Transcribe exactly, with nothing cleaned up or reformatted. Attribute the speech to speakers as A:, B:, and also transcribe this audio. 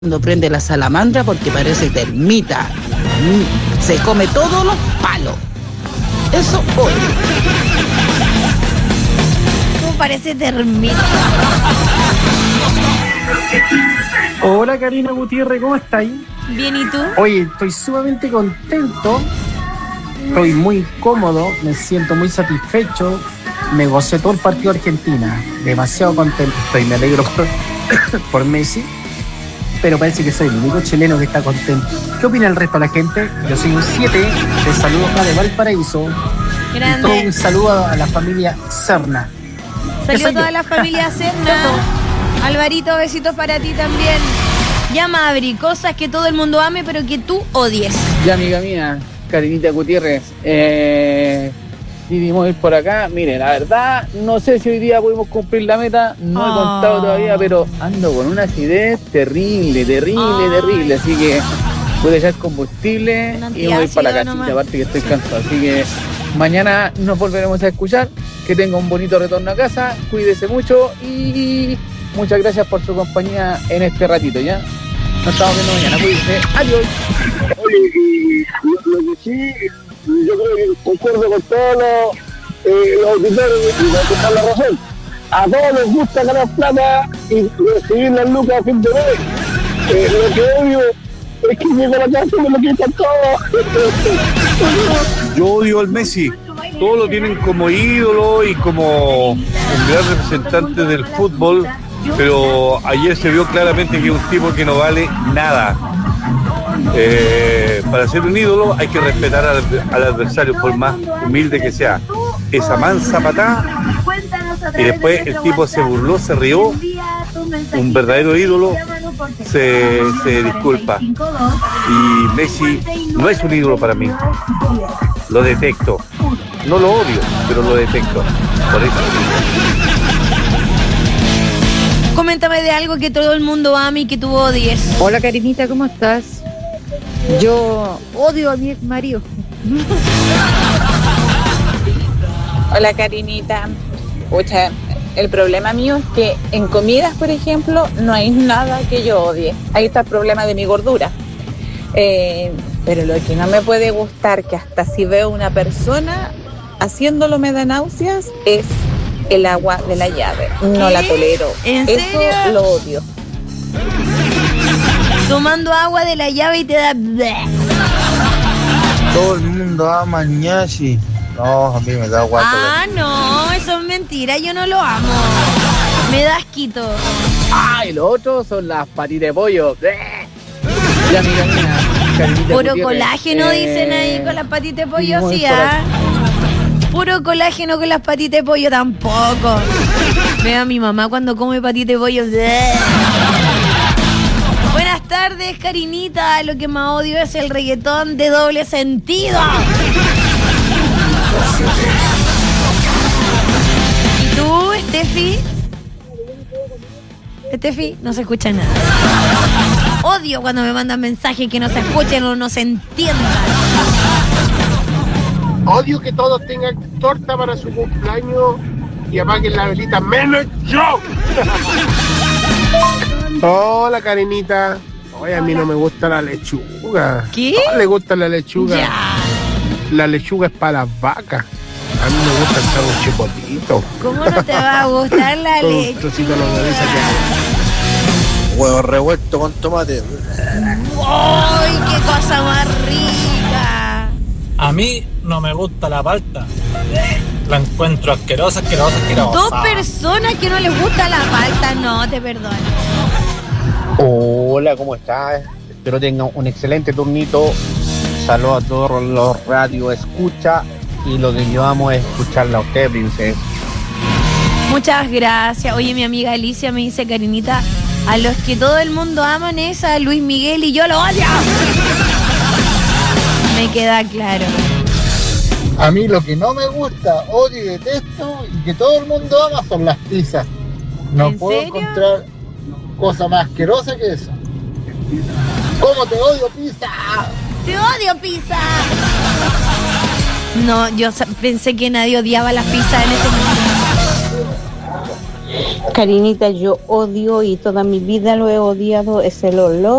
A: Cuando prende la salamandra porque parece termita. Mm, Se come todos los palos. Eso odio.
B: ¿Cómo parece termita?
C: Hola Karina Gutiérrez, ¿cómo estás?
B: Bien, ¿y tú?
C: Oye, estoy sumamente contento, estoy muy cómodo, me siento muy satisfecho, me gocé todo el partido de Argentina, demasiado contento estoy, me alegro por, por Messi, pero parece que soy el único chileno que está contento. ¿Qué opina el resto de la gente? Yo soy un siete, te saludo acá de Valparaíso.
B: Grande.
C: Y todo un saludo a la familia Serna.
B: Salió
C: soy
B: toda
C: yo.
B: la familia Serna. Alvarito, besitos para ti también. Llama a Abri, cosas que todo el mundo ame, pero que tú odies.
D: Ya, amiga mía, Karinita Gutiérrez, eh, decidimos ir por acá. Mire, la verdad, no sé si hoy día podemos cumplir la meta, no he
B: Oh.
D: contado todavía, pero ando con una acidez terrible, terrible,
B: Ay.
D: terrible, así que voy a echar combustible
B: Un
D: y me voy para la
B: antiácido nomás.
D: casita, aparte que estoy cansado, así que mañana nos volveremos a escuchar, que tenga un bonito retorno a casa, cuídese mucho y muchas gracias por su compañía en este ratito, ¿ya? Nos estamos viendo mañana, cuídense, adiós.
E: Oye, y lo, lo que sí, yo creo que concuerdo con todos los, eh, los auditores y voy a contar la razón. A todos les gusta ganar plata y recibir las lucas a fin de mes. Eh, lo que odio es que llego a la casa y me lo quitan todo.
F: Yo odio al Messi. Todos lo tienen como ídolo y como un gran representante del fútbol, pero ayer se vio claramente que es un tipo que no vale nada. Eh, para ser un ídolo hay que respetar al, al adversario, por más humilde que sea. Esa mansa patada, y después el tipo se burló, se rió. Un verdadero ídolo se, se disculpa. Y Messi no es un ídolo para mí. Lo detecto. No lo odio, pero lo detecto. Por eso.
B: Coméntame de algo que todo el mundo ame y que tú odies.
G: Hola Karinita, ¿cómo estás? Yo odio a mi ex marido.
H: Hola Karinita. Pucha, el problema mío es que en comidas, por ejemplo, no hay nada que yo odie. Ahí está el problema de mi gordura. Eh, pero lo que no me puede gustar, que hasta si veo una persona haciéndolo me da náuseas, es el agua de la llave. No
B: ¿Qué?
H: la tolero.
B: ¿En
H: Eso
B: serio?
H: lo odio.
B: Tomando agua de la llave y te da... bleh.
I: Todo el mundo ama a Ñashi. No, a mí me da guata.
B: Ah, no, eso es mentira, yo no lo amo. Me da asquito.
D: Ah, y lo otro son las patitas de pollo. Ya, amiga mía, Karinita
B: Puro
D: Gutiérrez,
B: colágeno,
D: eh,
B: dicen ahí con las patitas de pollo,
D: muy
B: sí,
D: por
B: ¿ah? Puro colágeno con las patitas de pollo tampoco. Veo a mi mamá cuando come patitas de pollo. bleh. Buenas tardes, Karinita. Lo que más odio es el reggaetón de doble sentido. ¿Y tú, Steffi? Steffi, no se escucha nada. Odio cuando me mandan mensajes que no se escuchen o no se entiendan.
E: Odio que todos tengan torta para su cumpleaños y apaguen la velita, menos yo. Hola Karinita. Oye, a mí no me gusta la lechuga.
B: ¿Qué?
E: No le gusta la lechuga.
B: Ya.
E: La lechuga es para las vacas. A mí me gusta echar un chipotito.
B: ¿Cómo no te va a gustar la
E: Con un
B: leche?
E: trocito de longaniza que
I: Huevo revuelto con tomate.
B: ¡Ay, qué cosa más rica!
J: A mí no me gusta la palta. La encuentro asquerosa, asquerosa, asquerosa.
B: Dos personas que no les gusta la palta, no, te perdono.
C: Hola, ¿cómo estás? Espero tengan un excelente turnito. Saludos a todos los radio escucha y lo que yo amo es escucharla a usted, princesa.
B: Muchas gracias. Oye, mi amiga Alicia me dice, Karinita, a los que todo el mundo aman es a Luis Miguel y yo lo odio. Me queda claro.
I: A mí lo que no me gusta, odio y detesto y que todo el mundo ama son las pizzas. No
B: ¿En
I: puedo
B: serio?
I: encontrar cosa más asquerosa que eso. ¿Cómo te odio, pizza?
B: ¡Te odio, pizza! No, yo sa- pensé que nadie odiaba las pizzas en este mundo.
K: Karinita, yo odio y toda mi vida lo he odiado, es el olor